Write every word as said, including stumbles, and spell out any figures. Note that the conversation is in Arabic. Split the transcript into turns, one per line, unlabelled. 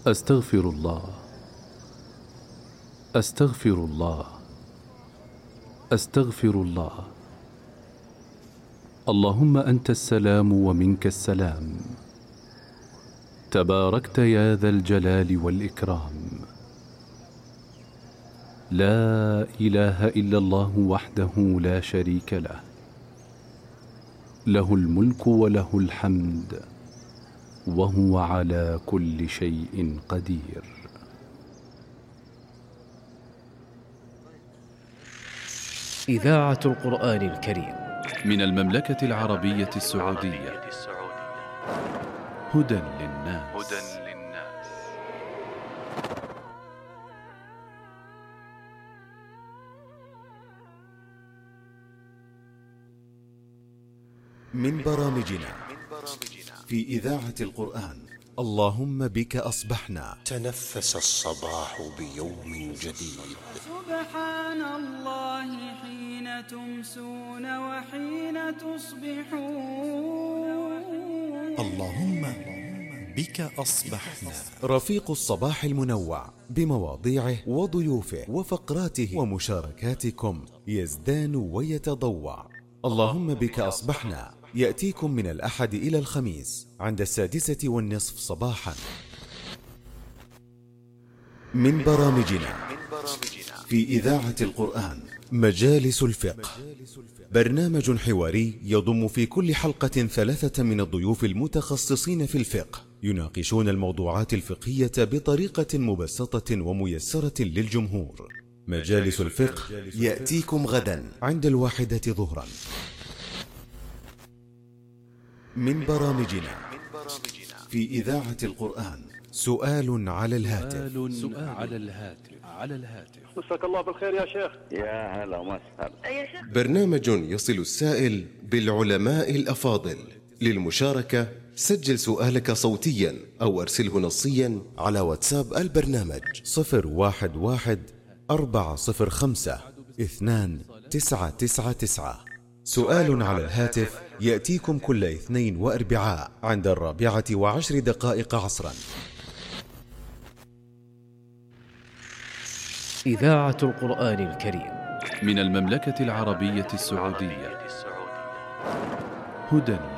أستغفر الله أستغفر الله أستغفر الله. اللهم أنت السلام ومنك السلام، تباركت يا ذا الجلال والإكرام. لا إله إلا الله وحده لا شريك له، له الملك وله الحمد وهو على كل شيء قدير.
إذاعة القرآن الكريم
من المملكة العربية السعودية. هدى للناس.
من برامجنا في إذاعة القرآن اللهم بك أصبحنا.
تنفس الصباح بيوم جديد.
سبحان الله حين تمسون وحين تصبحون.
اللهم بك أصبحنا. رفيق الصباح المنوع بمواضيعه وضيوفه وفقراته ومشاركاتكم يزدان ويتضوع. اللهم بك أصبحنا يأتيكم من الأحد إلى الخميس عند السادسة والنصف صباحا. من برامجنا في إذاعة القرآن مجالس الفقه، برنامج حواري يضم في كل حلقة ثلاثة من الضيوف المتخصصين في الفقه، يناقشون الموضوعات الفقهية بطريقة مبسطة وميسرة للجمهور. مجالس الفقه يأتيكم غدا عند الواحدة ظهرا. من برامجنا في إذاعة القرآن سؤال على الهاتف.
سؤال على الهاتف على الهاتف.
مساك الله بالخير يا شيخ.
يا هلا وسهلا
يا شيخ.
برنامج يصل السائل بالعلماء الأفاضل. للمشاركة سجل سؤالك صوتيا أو أرسله نصيا على واتساب البرنامج
صفر واحد واحد أربعة صفر خمسة اثنان تسعة تسعة تسعة. سؤال على الهاتف يأتيكم كل اثنين وأربعاء عند الرابعة وعشر دقائق عصرا.
إذاعة القرآن الكريم
من المملكة العربية السعودية. هدى